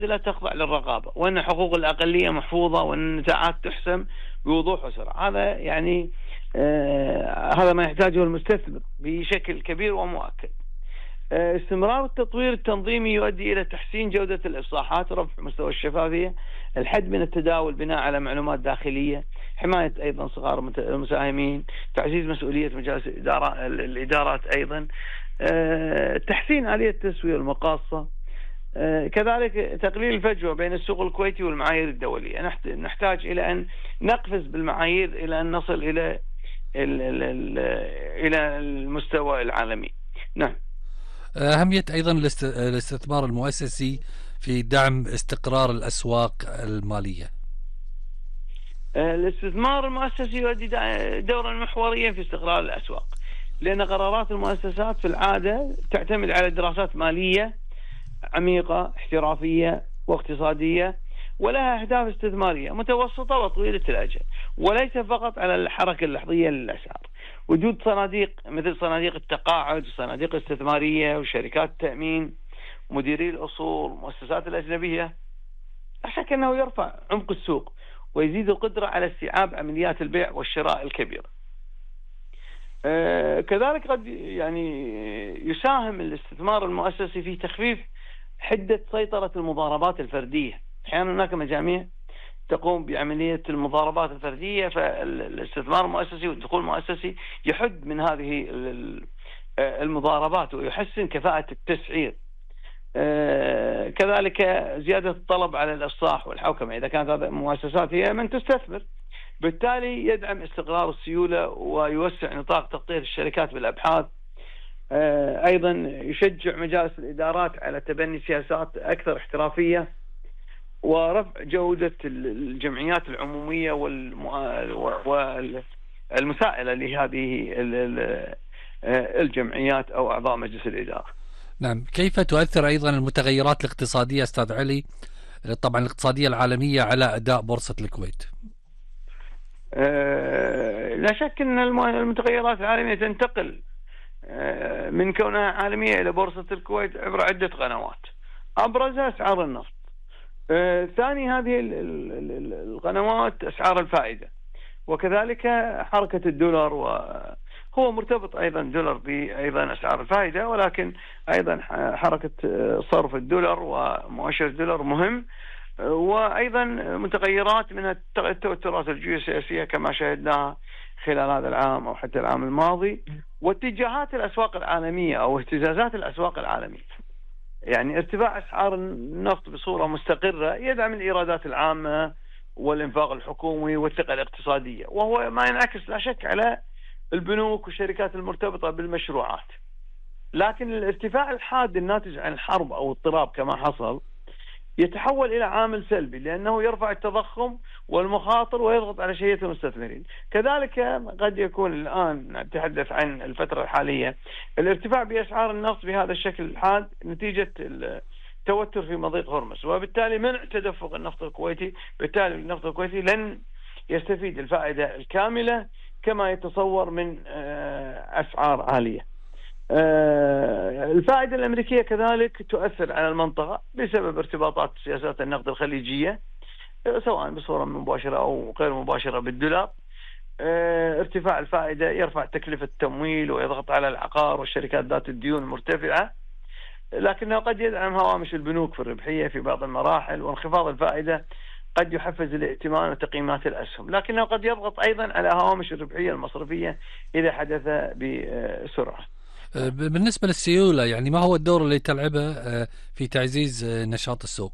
لا تخضع للرقابة، وأن حقوق الأقلية محفوظة، وأن النزاعات تحسم بوضوح وسرعة. هذا يعني هذا ما يحتاجه المستثمر بشكل كبير ومؤكد. استمرار التطوير التنظيمي يؤدي إلى تحسين جودة الإصلاحات، رفع مستوى الشفافية، الحد من التداول بناء على معلومات داخلية، حماية أيضا صغار المساهمين، تعزيز مسؤولية مجالس الإدارات أيضا، تحسين آلية التسوية المقاصة، كذلك تقليل الفجوة بين السوق الكويتي والمعايير الدولية. نحتاج إلى أن نقفز بالمعايير إلى أن نصل إلى المستوى العالمي. نعم. أهمية أيضا الاستثمار المؤسسي في دعم استقرار الأسواق المالية. الاستثمار المؤسسي يؤدي دورا محوريا في استقرار الأسواق، لأن قرارات المؤسسات في العادة تعتمد على دراسات مالية عميقة احترافية واقتصادية، ولها أهداف استثمارية متوسطة وطويلة الأجل، وليس فقط على الحركة اللحظية للأسعار. وجود صناديق مثل صناديق التقاعد والصناديق الاستثمارية وشركات التأمين ومديري الأصول والمؤسسات الأجنبية لا شك أنه يرفع عمق السوق ويزيد القدرة على استيعاب عمليات البيع والشراء الكبيرة. كذلك قد يعني يساهم الاستثمار المؤسسي في تخفيف حدة سيطرة المضاربات الفردية. أحيانا هناك مجاميع تقوم بعملية المضاربات الفردية، فالاستثمار المؤسسي والدخول المؤسسي يحد من هذه المضاربات ويحسن كفاءة التسعير. كذلك زيادة الطلب على الإصلاح والحوكمة إذا كانت هذه المؤسسات هي من تستثمر، بالتالي يدعم استقرار السيولة ويوسع نطاق تغطية الشركات بالأبحاث. أيضا يشجع مجالس الإدارات على تبني سياسات أكثر احترافية ورفع جودة الجمعيات العمومية والمسائلة لهذه الجمعيات أو أعضاء مجلس الإدارة. نعم. كيف تؤثر أيضا المتغيرات الاقتصادية أستاذ علي، طبعا الاقتصادية العالمية، على أداء بورصة الكويت؟ لا شك أن المتغيرات العالمية تنتقل من كونها عالمية إلى بورصة الكويت عبر عدة قنوات، أبرزها أسعار النفط. ثاني هذه القنوات أسعار الفائدة، وكذلك حركة الدولار، وهو مرتبط أيضا دولار بأيضا أسعار الفائدة، ولكن أيضا حركة صرف الدولار ومؤشر الدولار مهم، وأيضا متغيرات من التوترات الجيوسياسية كما شاهدناها خلال هذا العام أو حتى العام الماضي، واتجاهات الأسواق العالمية أو اهتزازات الأسواق العالمية. يعني ارتفاع أسعار النفط بصورة مستقرة يدعم الإيرادات العامة والإنفاق الحكومي والثقة الاقتصادية، وهو ما ينعكس لا شك على البنوك والشركات المرتبطة بالمشروعات. لكن الارتفاع الحاد الناتج عن الحرب أو اضطراب كما حصل يتحول إلى عامل سلبي، لأنه يرفع التضخم والمخاطر ويضغط على شهية المستثمرين. كذلك قد يكون الآن نتحدث عن الفترة الحالية الارتفاع بأسعار النفط بهذا الشكل الحاد نتيجة التوتر في مضيق هرمز، وبالتالي منع تدفق النفط الكويتي. بالتالي النفط الكويتي لن يستفيد الفائدة الكاملة كما يتصور من أسعار عالية. الفائدة الأمريكية كذلك تؤثر على المنطقة بسبب ارتباطات سياسات النقد الخليجية سواء بصورة مباشرة أو غير مباشرة بالدولار. ارتفاع الفائدة يرفع تكلفة التمويل ويضغط على العقار والشركات ذات الديون المرتفعة، لكنه قد يدعم هوامش البنوك في الربحية في بعض المراحل. وانخفاض الفائدة قد يحفز الائتمان وتقييمات الأسهم، لكنه قد يضغط أيضا على هوامش الربحية المصرفية إذا حدث بسرعة. بالنسبة للسيولة، يعني ما هو الدور اللي تلعبه في تعزيز نشاط السوق؟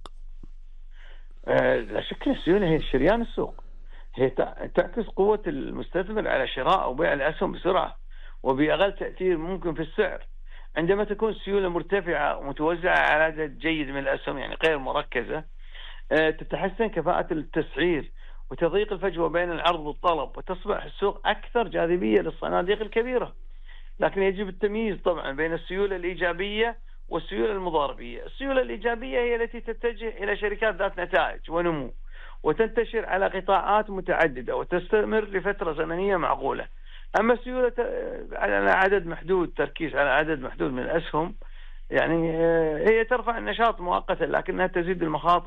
لا شك السيولة هي شريان السوق، هي تعكس قوة المستثمر على شراء أو بيع الأسهم بسرعة وبأقل تأثير ممكن في السعر. عندما تكون السيولة مرتفعة ومتوزعة على عدد جيد من الأسهم يعني غير مركزة، تتحسن كفاءة التسعير وتضيق الفجوة بين العرض والطلب، وتصبح السوق أكثر جاذبية للصناديق الكبيرة. لكن يجب التمييز طبعا بين السيولة الإيجابية والسيولة المضاربية. السيولة الإيجابية هي التي تتجه إلى شركات ذات نتائج ونمو وتنتشر على قطاعات متعددة وتستمر لفترة زمنية معقولة. أما السيولة على عدد محدود، تركيز على عدد محدود من الأسهم، يعني هي ترفع النشاط مؤقتا لكنها تزيد المخاطر.